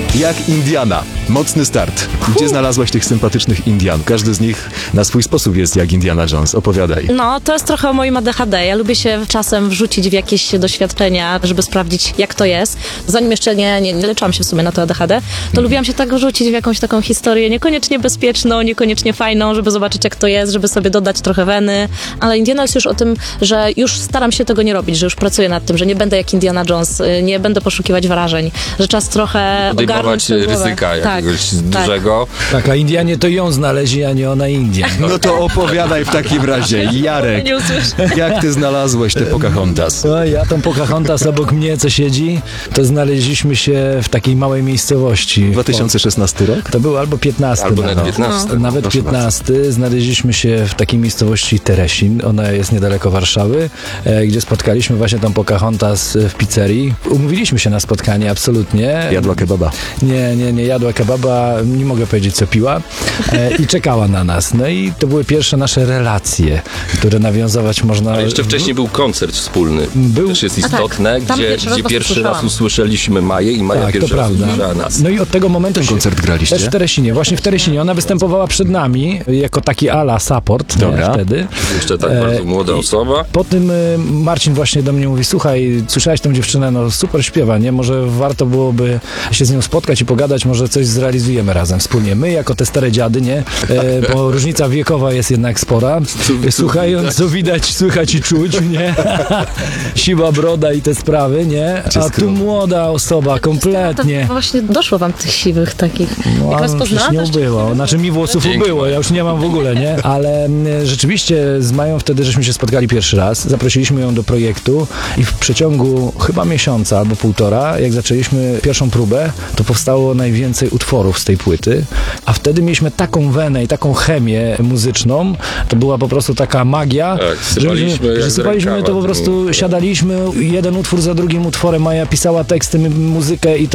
Jak Indiana. Mocny start. Gdzie znalazłaś tych sympatycznych Indian? Każdy z nich na swój sposób jest jak Indiana Jones. Opowiadaj. No, to jest trochę o moim ADHD. Ja lubię się czasem wrzucić w jakieś doświadczenia, żeby sprawdzić, jak to jest. Zanim jeszcze nie leczyłam się w sumie na to ADHD, to lubiłam się tak wrzucić w jakąś taką historię niekoniecznie bezpieczną, niekoniecznie fajną, żeby zobaczyć, jak to jest, żeby sobie dodać trochę weny. Ale Indiana jest już o tym, że już staram się tego nie robić, że już pracuję nad tym, że nie będę jak Indiana Jones, nie będę poszukiwać wrażeń, że czas trochę ogarnąć tę głowę. Ryzyka jakiegoś dużego. Tak, a Indianie to ją znaleźli, a nie ona Indian. No to opowiadaj w takim razie. Jarek, Nie usłyszę. jak ty znalazłeś te Pocahontas? No, ja tą Pocahontas obok mnie, co siedzi, to znaleźliśmy się w takiej małej miejscowości. 2016 rok? To był albo 15. Albo nawet 15. Nawet Proszę 15. Znaleźliśmy się w takiej miejscowości Teresin. Ona jest niedaleko Warszawy, gdzie spotkaliśmy właśnie tą Pocahontas w pizzerii. Umówiliśmy się na spotkanie, absolutnie. Jadła kebaba. Nie jadła kebaba, nie mogę powiedzieć, co piła i czekała na nas. No i to były pierwsze nasze relacje, które nawiązywać można... A jeszcze wcześniej był koncert wspólny. Był. Też jest A tak, istotne, tam gdzie pierwszy raz usłyszałam. usłyszeliśmy Maję i Maja Tak, to pierwszy raz prawda. usłyszała nas. No i od tego momentu koncert graliście? Też w Teresinie, właśnie w Teresinie. Ona występowała przed nami jako taki ala support Dobra. wtedy. Jeszcze tak bardzo młoda osoba. Po tym Marcin właśnie do mnie mówi, słuchaj, słyszałeś tą dziewczynę, no super śpiewa, nie? Może warto byłoby się z nią spotkać i pogadać, może coś zrealizujemy razem wspólnie. My jako te stare dziady, nie? Bo różnica wiekowa jest jednak spora. Słuchając, co widać, słychać i czuć, nie? Siła broda i te sprawy, nie? A tu młoda osoba, kompletnie. To właśnie doszło wam tych siwych takich. Jak was przecież poznałam, nie to jeszcze ubyło. Znaczy mi włosów Dzięki. ubyło, ja już nie mam w ogóle, nie? Ale rzeczywiście z Mają wtedy żeśmy się spotkali pierwszy raz, zaprosiliśmy ją do projektu i w przeciągu chyba miesiąca albo półtora, jak zaczęliśmy pierwszą próbę, to powstało najwięcej utworów z tej płyty, a wtedy mieliśmy taką wenę i taką chemię muzyczną, to była po prostu taka magia, Tak, sypaliśmy jak że z sypaliśmy, to rękawa. po prostu siadaliśmy, jeden utwór za drugim utworem, Maja pisała teksty, muzykę i to